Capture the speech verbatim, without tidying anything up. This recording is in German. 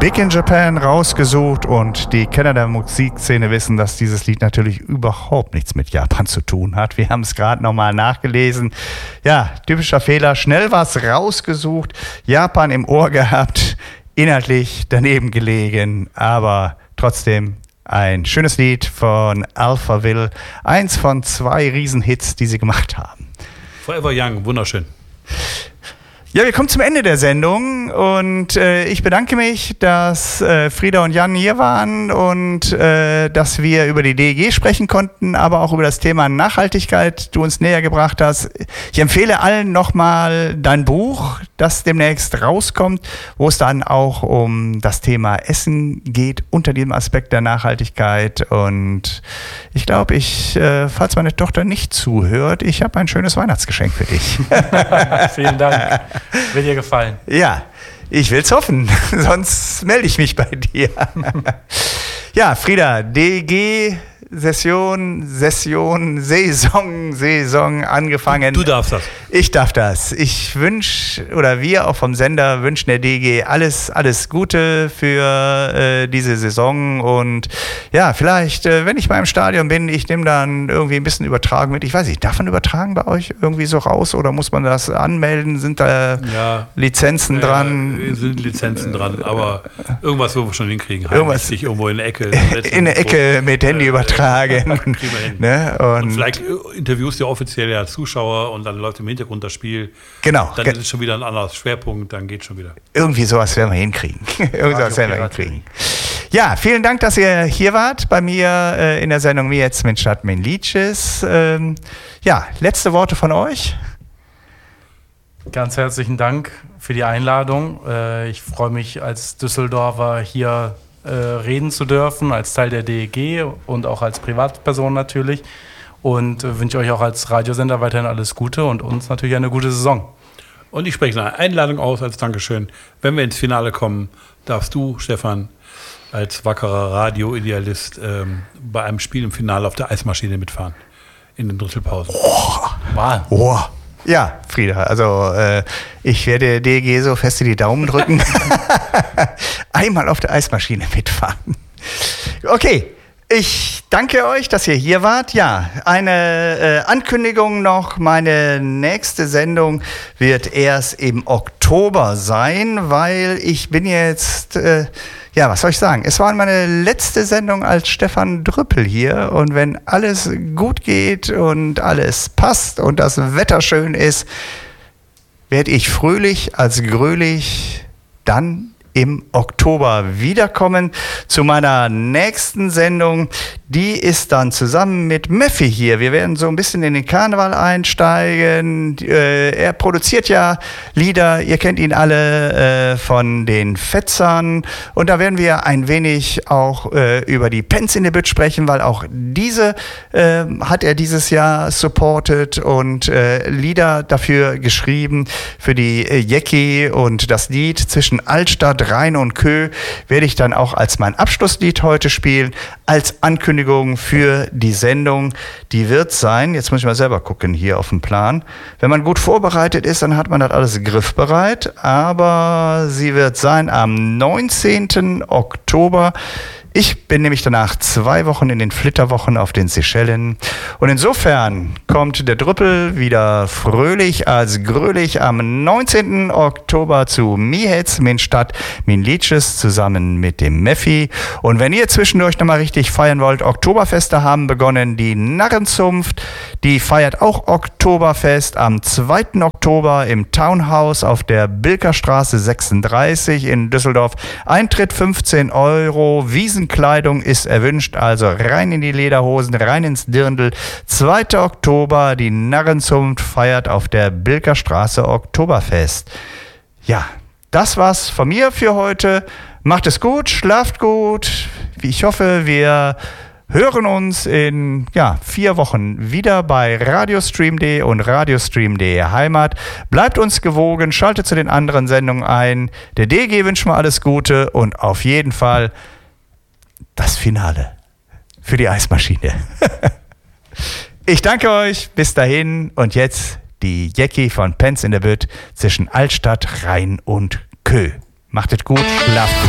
Big in Japan rausgesucht und die Kenner der Musikszene wissen, dass dieses Lied natürlich überhaupt nichts mit Japan zu tun hat. Wir haben es gerade nochmal nachgelesen. Ja, typischer Fehler, schnell was rausgesucht, Japan im Ohr gehabt, inhaltlich daneben gelegen, aber trotzdem ein schönes Lied von Alphaville, eins von zwei Riesenhits, die sie gemacht haben. Forever Young, wunderschön. Ja, wir kommen zum Ende der Sendung und äh, ich bedanke mich, dass äh, Frieda und Jan hier waren und äh, dass wir über die D E G sprechen konnten, aber auch über das Thema Nachhaltigkeit du uns näher gebracht hast. Ich empfehle allen nochmal dein Buch, das demnächst rauskommt, wo es dann auch um das Thema Essen geht, unter diesem Aspekt der Nachhaltigkeit. Und ich glaube, ich, äh, falls meine Tochter nicht zuhört, ich habe ein schönes Weihnachtsgeschenk für dich. Vielen Dank. Wird dir gefallen. Ja, ich will's hoffen, sonst melde ich mich bei dir. Ja, Frieda, D G, Session, Session, Saison, Saison angefangen. Du darfst das. Ich darf das. Ich wünsche, oder wir auch vom Sender wünschen der D G alles, alles Gute für äh, diese Saison. Und ja, vielleicht, äh, wenn ich mal im Stadion bin, ich nehme dann irgendwie ein bisschen Übertragung mit. Ich weiß nicht, darf man übertragen bei euch irgendwie so raus oder muss man das anmelden? Sind da ja, Lizenzen äh, dran? Sind Lizenzen dran, aber irgendwas werden wir schon hinkriegen. Irgendwas sich irgendwo in der Ecke setzen. In der Ecke mit Handy äh, übertragen. Kriegen wir hin. Ne? Und, und vielleicht interviewst du offiziell ja Zuschauer und dann läuft im Hintergrund das Spiel. Genau. Dann ist es schon wieder ein anderer Schwerpunkt, dann geht schon wieder. Irgendwie sowas werden wir hinkriegen. Irgendwas werden wir hinkriegen. Ja, vielen Dank, dass ihr hier wart bei mir äh, in der Sendung Mir jetzt mit Stadt mein Liedjes. Ähm, ja, letzte Worte von euch. Ganz herzlichen Dank für die Einladung. Äh, ich freue mich als Düsseldorfer hier äh, reden zu dürfen, als Teil der D E G und auch als Privatperson natürlich. Und äh, wünsche euch auch als Radiosender weiterhin alles Gute und uns natürlich eine gute Saison. Und ich spreche eine Einladung aus als Dankeschön. Wenn wir ins Finale kommen, darfst du, Stefan, als wackerer Radioidealist ähm, bei einem Spiel im Finale auf der Eismaschine mitfahren. In den Drittelpausen. Oh, wow. Oh. Ja, Frieda, also äh, ich werde D G so fest die Daumen drücken. Einmal auf der Eismaschine mitfahren. Okay, ich danke euch, dass ihr hier wart. Ja, eine äh, Ankündigung noch. Meine nächste Sendung wird erst im Oktober sein, weil ich bin jetzt... Äh, Ja, was soll ich sagen? Es war meine letzte Sendung als Stefan Drüppel hier und wenn alles gut geht und alles passt und das Wetter schön ist, werde ich fröhlich als Gröhlich dann im Oktober wiederkommen zu meiner nächsten Sendung. Die ist dann zusammen mit Meffi hier. Wir werden so ein bisschen in den Karneval einsteigen. Äh, er produziert ja Lieder, ihr kennt ihn alle äh, von den Fetzern. Und da werden wir ein wenig auch äh, über die Pence in the Bit sprechen, weil auch diese äh, hat er dieses Jahr supported und äh, Lieder dafür geschrieben, für die äh, Jecki und das Lied zwischen Altstadt, Rhein und Kö werde ich dann auch als mein Abschlusslied heute spielen, als Ankündigung für die Sendung. Die wird sein, jetzt muss ich mal selber gucken hier auf dem Plan, wenn man gut vorbereitet ist, dann hat man das alles griffbereit, aber sie wird sein am neunzehnten Oktober. Ich bin nämlich danach zwei Wochen in den Flitterwochen auf den Seychellen. Und insofern kommt der Drüppel wieder fröhlich als gröhlich am neunzehnten Oktober zu Mihetz, min Stadt, min Liedjes zusammen mit dem Meffi. Und wenn ihr zwischendurch nochmal richtig feiern wollt, Oktoberfeste haben begonnen. Die Narrenzunft, die feiert auch Oktoberfest am zweiten Oktober im Townhouse auf der Bilkerstraße sechsunddreißig in Düsseldorf. Eintritt fünfzehn Euro, Wiesen Kleidung ist erwünscht, also rein in die Lederhosen, rein ins Dirndl. zweiter Oktober, die Narrenzunft feiert auf der Bilkerstraße Oktoberfest. Ja, das war's von mir für heute. Macht es gut, schlaft gut. Ich hoffe, wir hören uns in ja, vier Wochen wieder bei Radiostream.de und Radiostream.de Heimat. Bleibt uns gewogen, schaltet zu den anderen Sendungen ein. Der D G wünscht mal alles Gute und auf jeden Fall das Finale für die Eismaschine. Ich danke euch, bis dahin und jetzt die Jecki von Pence in the Bit zwischen Altstadt, Rhein und Kö. Macht es gut, schlaft gut.